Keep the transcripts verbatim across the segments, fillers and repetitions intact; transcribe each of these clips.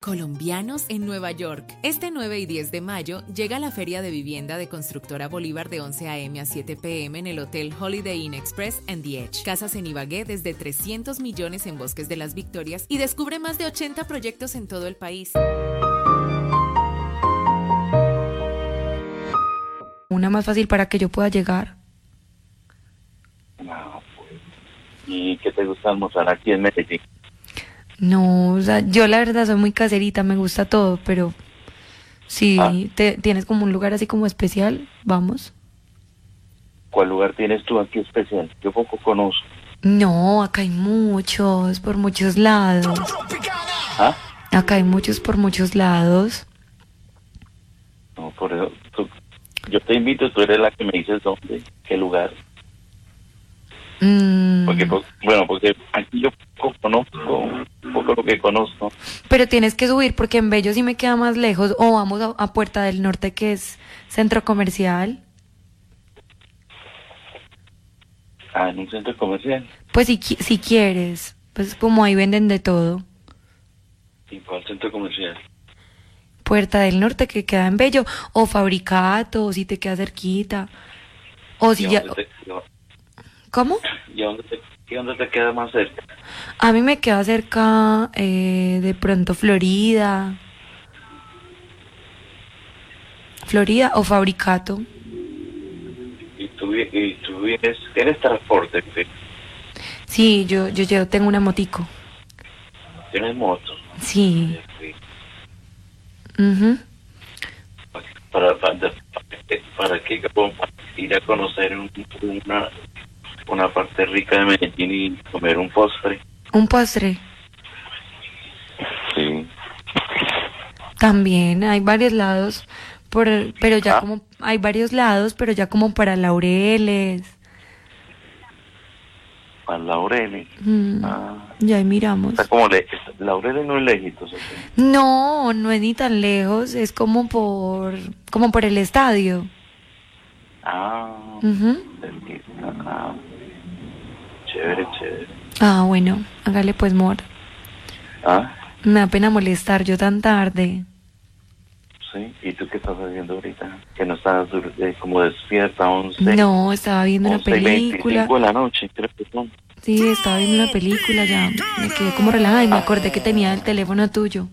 Colombianos en Nueva York. Este nueve y diez de mayo llega la Feria de Vivienda de Constructora Bolívar de once a eme a siete pe eme en el Hotel Holiday Inn Express and The Edge. Casas en Ibagué desde trescientos millones en Bosques de las Victorias y descubre más de ochenta proyectos en todo el país. Una más fácil para que yo pueda llegar. No, pues. ¿Y qué te gusta almorzar aquí en Medellín? No, o sea, yo la verdad soy muy caserita, me gusta todo, pero si Ah. te, tienes como un lugar así como especial, vamos. ¿Cuál lugar tienes tú aquí especial? Yo poco conozco. No, acá hay muchos, por muchos lados. ¿Ah? Acá hay muchos por muchos lados. No, por eso. Tú, yo te invito, tú eres la que me dices dónde, qué lugar. Mm, Porque, pues, bueno, porque aquí yo poco conozco, poco lo que conozco. pero tienes que subir porque en Bello sí me queda más lejos. O vamos a, a Puerta del Norte, que es centro comercial. Ah, en un centro comercial. Pues si, qui- si quieres, pues como ahí venden de todo. ¿Y cuál centro comercial? Puerta del Norte, que queda en Bello, o Fabricato, si te queda cerquita, o si ¿Y ya... dónde te, ¿Cómo? y dónde te, y dónde te queda más cerca? A mí me queda cerca, eh, de pronto Florida, Florida o Fabricato. Y tú, vi- y tú vienes, tienes transporte, ¿sí? Sí, yo, yo, yo tengo una motico. Tienes moto. Sí. Sí. Mhm. Para, para, para, para que para ir a conocer un- una, una parte rica de Medellín y comer un postre. Un postre. Sí. También hay varios lados, por, pero ya Ah. como, hay varios lados, pero ya como para Laureles. Para Laureles. Mm, Ah. Ya ahí miramos. Está como le, Laureles no es lejitos. ¿Sí? No, no es ni tan lejos, es como por, como por el estadio. Ah. Ujú. Cerquita. Ah. Chévere, chévere. Ah, bueno, hágale pues, mor. Ah. Me da pena molestar yo tan tarde. Sí. ¿Y tú qué estás haciendo ahorita? Que no estás dur- eh, como despierta, once. No, estaba viendo una once y película. veinticinco de la noche, creo que son. Sí, estaba viendo una película, ya me quedé como relajada y me acordé que tenía el teléfono tuyo.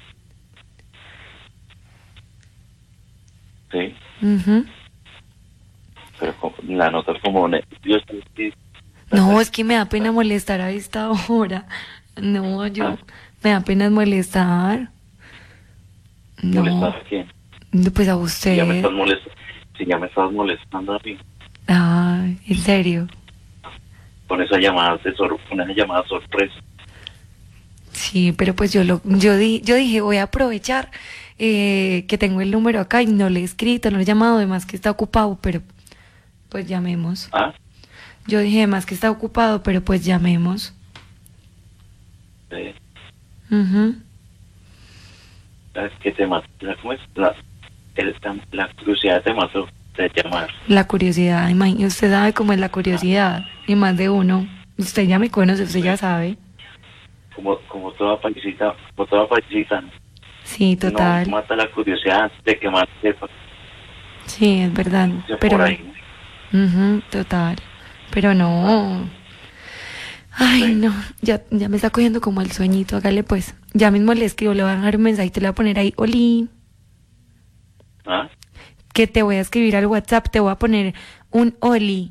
Sí. Ujú. Pero como- la notas como nerviosa. Sí. No, es que me da pena molestar a esta hora. No, yo, Ah. me da pena molestar. No, ¿Molestar a quién? pues a Si ya me usted. estás molestando, si ya me estás molestando a mí, Ay, en serio. con esa llamada de sor una llamada sorpresa. Sí, pero pues yo lo, yo di, yo dije, voy a aprovechar eh, que tengo el número acá y no le he escrito, no le he llamado, además que está ocupado, pero pues llamemos. ¿Ah? Yo dije, además que está ocupado, pero pues llamemos. Sí. Ujú. ¿Sabes qué te mató? ¿Cómo es? La, el- la curiosidad te mató de llamar. La curiosidad, imagínese, usted sabe cómo es la curiosidad, y más de uno. Usted ya me conoce, usted ya sabe. Como, como toda paisita, como toda paisita. Sí, total. No mata la curiosidad de que más sepa. Sí, es verdad. Por Pero, ahí. ujú, total. Pero no. Ay, Sí. no. Ya, ya me está cogiendo como el sueñito. Hágale pues. Ya mismo le escribo, le voy a dejar un mensaje, te le voy a poner ahí, Oli, ¿Ah? que te voy a escribir al WhatsApp, te voy a poner un Oli.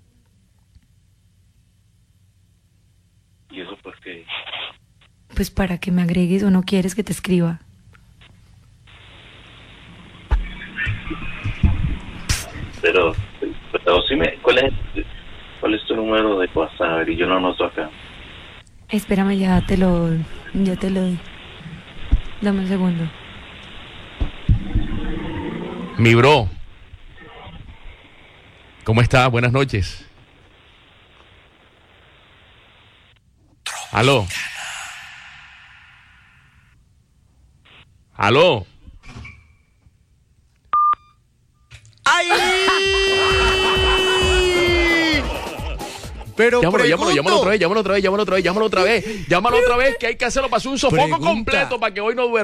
¿Y eso por qué? Pues para que me agregues o no quieres que te escriba. Pero, pero sí me, ¿cuál es, cuál es tu número de WhatsApp? A ver, y yo lo anoto acá. Espérame, ya te lo, ya te lo doy. Dame un segundo. Mi bro, ¿cómo estás? Buenas noches. Aló. Aló. ¡Ay! Pero Llámalo, llámalo, pregunto. llámalo otra vez, llámalo otra vez, llámalo otra vez, llámalo otra vez, llámalo otra vez, que hay que hacerlo para hacer un sofoco Pregunta. completo para que hoy no duerma.